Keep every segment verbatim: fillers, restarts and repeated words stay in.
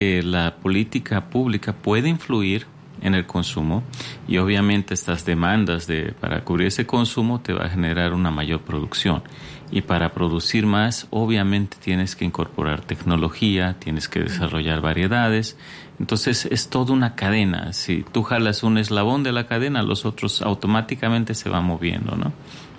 Eh, la política pública puede influir en el consumo y obviamente estas demandas de para cubrir ese consumo te va a generar una mayor producción. Y para producir más, obviamente tienes que incorporar tecnología, tienes que desarrollar variedades. Entonces es toda una cadena. Si tú jalas un eslabón de la cadena, los otros automáticamente se van moviendo, ¿no?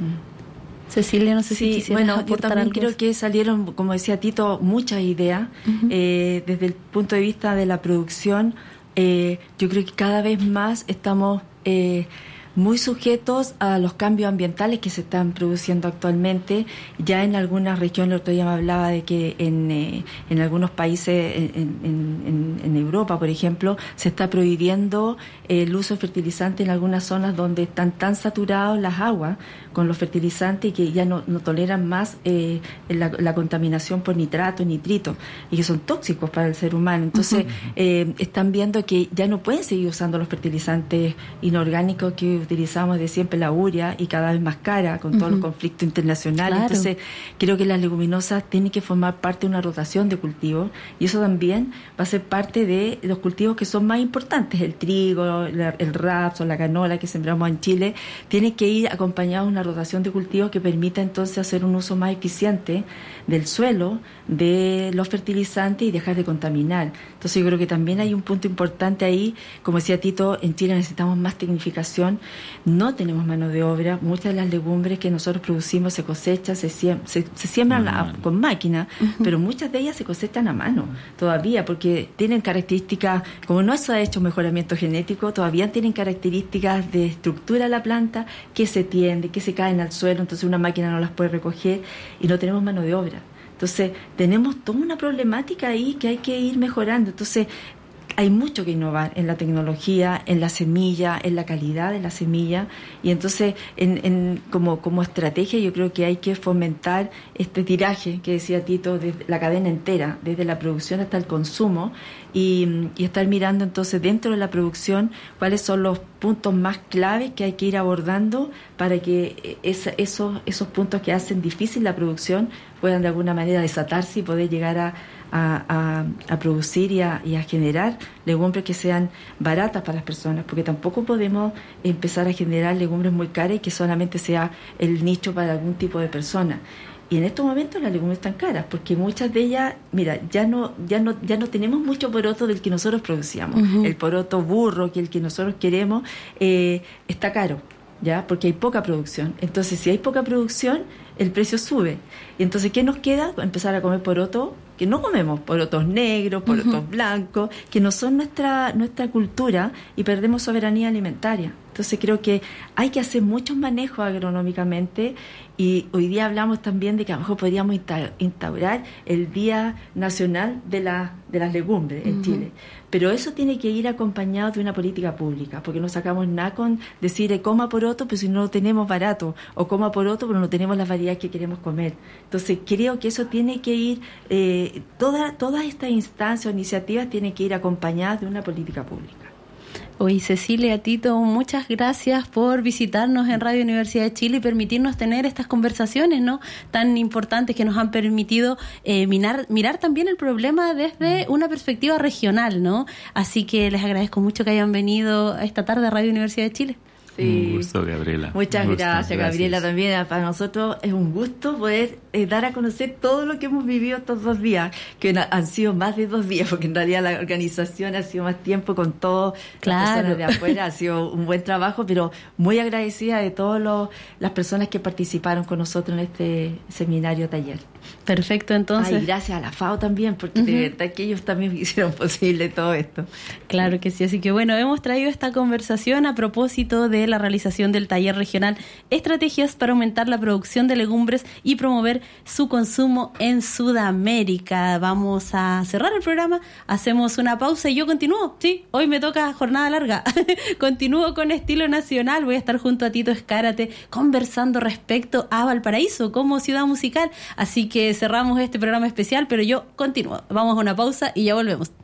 Cecilia, no sé si sí, quisieras bueno, yo también algo. creo que salieron, como decía Tito, muchas ideas. Uh-huh. Eh, desde el punto de vista de la producción, eh, yo creo que cada vez más estamos eh, muy sujetos a los cambios ambientales que se están produciendo actualmente. Ya en algunas regiones, el otro día me hablaba de que en, eh, en algunos países, en, en, en, en Europa, por ejemplo, se está prohibiendo el uso de fertilizantes en algunas zonas donde están tan saturados las aguas con los fertilizantes y que ya no, no toleran más eh, la, la contaminación por nitrato y nitrito y que son tóxicos para el ser humano. Entonces, uh-huh. eh, están viendo que ya no pueden seguir usando los fertilizantes inorgánicos que utilizamos de siempre, la urea, y cada vez más cara con uh-huh. todos los conflictos internacionales. Claro. Entonces, creo que las leguminosas tienen que formar parte de una rotación de cultivos y eso también va a ser parte de los cultivos que son más importantes. El trigo, el, el raps o la canola que sembramos en Chile, tienen que ir acompañados de una rotación de cultivos que permita entonces hacer un uso más eficiente del suelo, de los fertilizantes y dejar de contaminar. Entonces yo creo que también hay un punto importante ahí. Como decía Tito, en Chile necesitamos más tecnificación, no tenemos mano de obra, muchas de las legumbres que nosotros producimos se cosechan, se, siem- se, se siembran a, con máquina, uh-huh. pero muchas de ellas se cosechan a mano todavía, porque tienen características, como no se ha hecho mejoramiento genético, todavía tienen características de estructura de la planta que se tiende, que se caen al suelo, entonces una máquina no las puede recoger y no tenemos mano de obra. Entonces, tenemos toda una problemática ahí que hay que ir mejorando. Entonces, hay mucho que innovar en la tecnología, en la semilla, en la calidad de la semilla. Y entonces, en, en, como, como estrategia, yo creo que hay que fomentar este tiraje que decía Tito, de la cadena entera, desde la producción hasta el consumo, y, y estar mirando entonces dentro de la producción cuáles son los puntos más claves que hay que ir abordando para que esa, esos, esos puntos que hacen difícil la producción puedan de alguna manera desatarse y poder llegar a A, a, a producir y a, y a generar legumbres que sean baratas para las personas, porque tampoco podemos empezar a generar legumbres muy caras y que solamente sea el nicho para algún tipo de persona. Y en estos momentos las legumbres están caras, porque muchas de ellas, mira, ya no ya no ya no tenemos mucho poroto del que nosotros producíamos. Uh-huh. El poroto burro, que el que nosotros queremos, eh, está caro, ¿ya? Porque hay poca producción. Entonces, si hay poca producción, el precio sube. Y entonces, ¿qué nos queda? Empezar a comer poroto que no comemos, porotos negros, porotos uh-huh. blancos, que no son nuestra nuestra cultura, y perdemos soberanía alimentaria. Entonces creo que hay que hacer muchos manejos agronómicamente, y hoy día hablamos también de que a lo mejor podríamos instaurar el Día Nacional de, la, de las Legumbres en uh-huh. Chile. Pero eso tiene que ir acompañado de una política pública, porque no sacamos nada con decir eh, coma poroto, pero si no lo tenemos barato, o coma poroto, pero no tenemos las variedades que queremos comer. Entonces creo que eso tiene que ir, eh, toda, todas estas instancias o iniciativas tienen que ir acompañadas de una política pública. Oye, Cecilia, Tito, muchas gracias por visitarnos en Radio Universidad de Chile y permitirnos tener estas conversaciones, ¿no?, tan importantes, que nos han permitido eh, mirar, mirar también el problema desde una perspectiva regional, ¿no? Así que les agradezco mucho que hayan venido esta tarde a Radio Universidad de Chile. Sí. Un gusto, Gabriela. Muchas gusto, gracias, Gabriela, gracias. También para nosotros es un gusto poder eh, dar a conocer todo lo que hemos vivido estos dos días, que na- han sido más de dos días, porque en realidad la organización ha sido más tiempo con todas claro. las personas de afuera. Ha sido un buen trabajo, pero muy agradecida de todas las personas que participaron con nosotros en este seminario taller. Perfecto, entonces. Ay, gracias a la FAO también, porque uh-huh. de verdad que ellos también hicieron posible todo esto. Claro que sí, así que bueno, hemos traído esta conversación a propósito de la realización del taller regional Estrategias para aumentar la producción de legumbres y promover su consumo en Sudamérica. Vamos a cerrar el programa, hacemos una pausa y yo continúo, sí, hoy me toca jornada larga, continúo con Estilo Nacional, voy a estar junto a Tito Escárate conversando respecto a Valparaíso como ciudad musical, así que cerramos este programa especial, pero yo continúo. Vamos a una pausa y ya volvemos.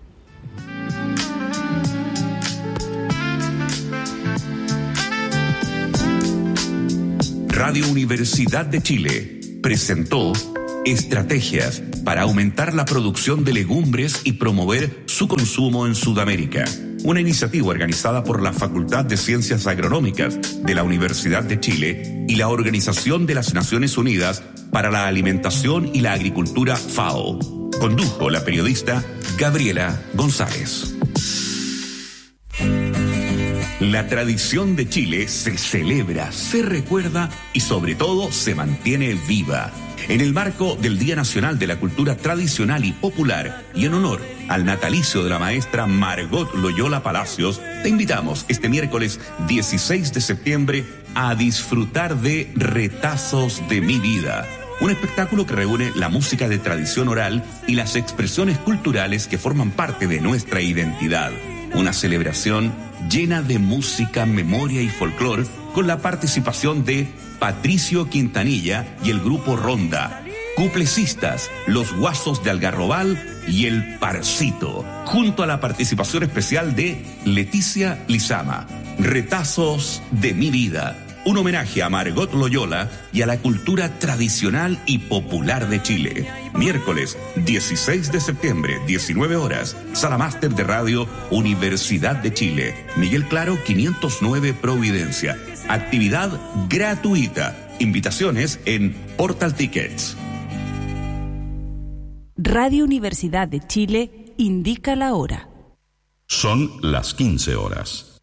Radio Universidad de Chile presentó Estrategias para aumentar la producción de legumbres y promover su consumo en Sudamérica. Una iniciativa organizada por la Facultad de Ciencias Agronómicas de la Universidad de Chile y la Organización de las Naciones Unidas para la Alimentación y la Agricultura FAO. Condujo la periodista Gabriela González. La tradición de Chile se celebra, se recuerda y sobre todo se mantiene viva. En el marco del Día Nacional de la Cultura Tradicional y Popular y en honor al natalicio de la maestra Margot Loyola Palacios, te invitamos este miércoles dieciséis de septiembre a disfrutar de Retazos de mi vida. Un espectáculo que reúne la música de tradición oral y las expresiones culturales que forman parte de nuestra identidad. Una celebración llena de música, memoria y folclore con la participación de Patricio Quintanilla y el grupo Ronda, cuplecistas, los Guasos de Algarrobal y el Parcito, junto a la participación especial de Leticia Lizama. Retazos de mi vida, un homenaje a Margot Loyola y a la cultura tradicional y popular de Chile. Miércoles dieciséis de septiembre, diecinueve horas, Sala Máster de Radio, Universidad de Chile. Miguel Claro, quinientos nueve Providencia. Actividad gratuita. Invitaciones en Portal Tickets. Radio Universidad de Chile indica la hora. Son las quince horas.